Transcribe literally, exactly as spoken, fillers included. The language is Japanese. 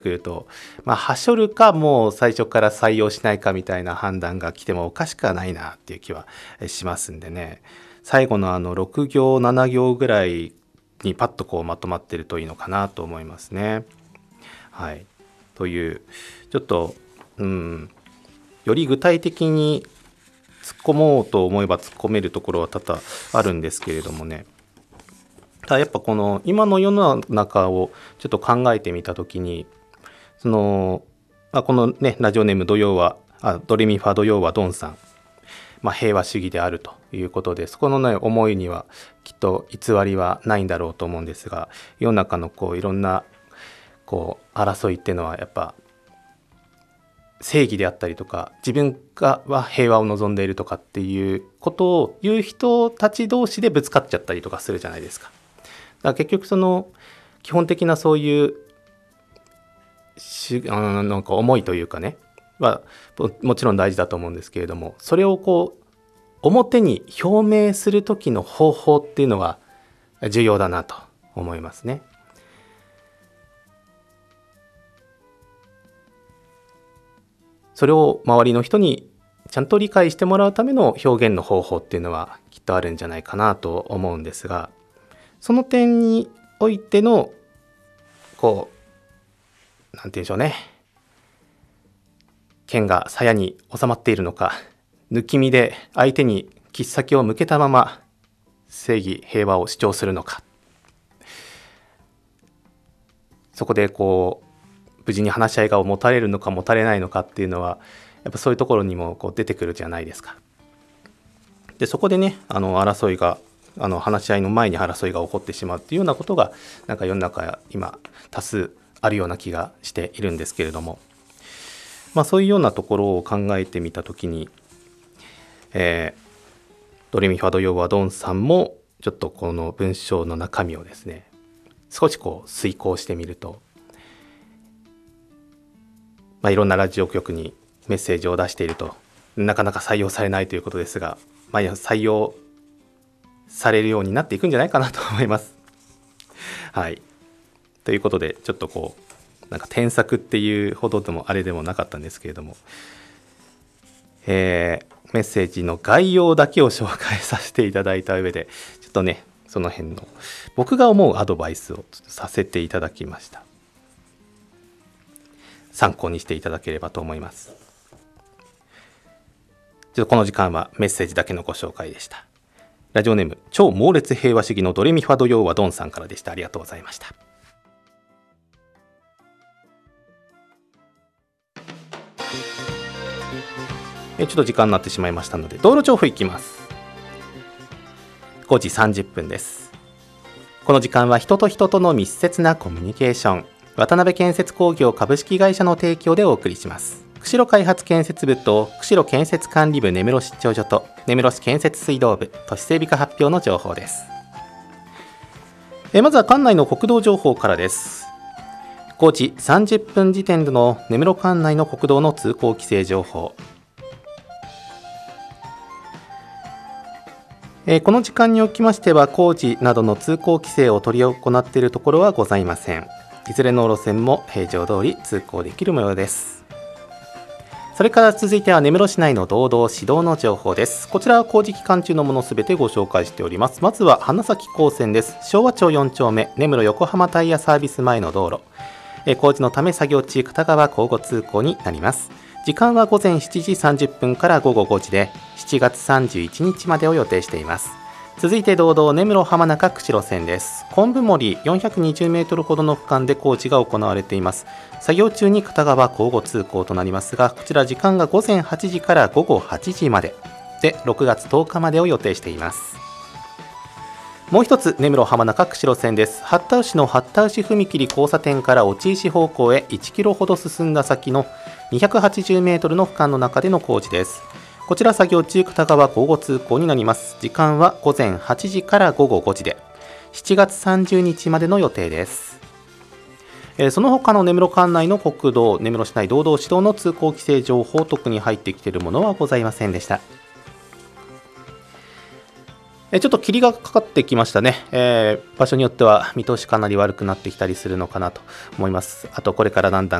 くると、まあ、はしょるかもう最初から採用しないかみたいな判断が来てもおかしくはないなっていう気はしますんでね、最後のあのろく行なな行ぐらいにパッとこうまとまってるといいのかなと思いますね。はい、というちょっと、うん、より具体的に突っ込もうと思えば突っ込めるところは多々あるんですけれどもね、ただやっぱこの今の世の中をちょっと考えてみたときに、その、まあ、このねラジオネーム土曜はあドレミファ土曜はドンさん、まあ、平和主義であるということで、そこの、ね、思いにはきっと偽りはないんだろうと思うんですが、世の中のこういろんなこう争いっていうのはやっぱ正義であったりとか、自分がは平和を望んでいるとかっていうことを言う人たち同士でぶつかっちゃったりとかするじゃないですか。だから結局その基本的なそういうしあなんか思いというかねはもちろん大事だと思うんですけれども、それをこう表に表明する時の方法っていうのは重要だなと思いますね。それを周りの人にちゃんと理解してもらうための表現の方法っていうのはきっとあるんじゃないかなと思うんですが、その点においてのこうなんて言うんでしょうね、剣が鞘に収まっているのか、抜き身で相手に切っ先を向けたまま正義平和を主張するのか、そこでこう無事に話し合いが持たれるのか持たれないのかっていうのはやっぱそういうところにもこう出てくるじゃないですか。でそこでねあの争いがあの話し合いの前に争いが起こってしまうっていうようなことがなんか世の中今多数あるような気がしているんですけれども、まあそういうようなところを考えてみたときに、えー、ドレミファドヨはドンさんもちょっとこの文章の中身をですね少しこう遂行してみると、まあ、いろんなラジオ局にメッセージを出しているとなかなか採用されないということですが、まあ、採用されるようになっていくんじゃないかなと思います。はい、ということでちょっとこうなんか添削っていうほどでもあれでもなかったんですけれども、えー、メッセージの概要だけを紹介させていただいた上でちょっとねその辺の僕が思うアドバイスをさせていただきました。参考にしていただければと思います。ちょっとこの時間はメッセージだけのご紹介でした。ラジオネーム超猛烈平和主義のドレミファドヨーはドンさんからでした。ありがとうございました。えちょっと時間になってしまいましたので道路情報いきます。ごじさんじゅっぷんです。この時間は人と人との密接なコミュニケーション、渡辺建設工業株式会社の提供でお送りします。釧路開発建設部と釧路建設管理部根室出張所と根室市建設水道部都市整備課発表の情報です。えまずは管内の国道情報からです。ごじさんじゅっぷん時点での根室管内の国道の通行規制情報、えー、この時間におきましては工事などの通行規制を取り行っているところはございません。いずれの路線も平常通り通行できる模様です。それから続いては根室市内の道道市道の情報です。こちらは工事期間中のものすべてご紹介しております。まずは花咲高専です。昭和町よん丁目根室横浜タイヤサービス前の道路、え工事のため作業中片側交互通行になります。時間はごぜんしちじさんじゅっぷんからごごごじでしちがつさんじゅういちにちまでを予定しています。続いて道道根室浜中釧路線です。昆布森よんひゃくにじゅうメートルほどの区間で工事が行われています。作業中に片側交互通行となりますが、こちら時間がごぜんはちじからごごはちじまででろくがつとおかまでを予定しています。もう一つ根室浜中釧路線です。八田牛の八田牛踏切交差点から落石方向へいちキロほど進んだ先のにひゃくはちじゅうメートルの区間の中での工事です。こちら作業中片側交互通行になります。時間はごぜんはちじからごごごじでしちがつさんじゅうにちまでの予定です。えー、その他の根室管内の国道、根室市内道道市道の通行規制情報、特に入ってきているものはございませんでした。 えちょっと霧がかかってきましたね、えー、場所によっては見通しかなり悪くなってきたりするのかなと思います。あとこれからだんだ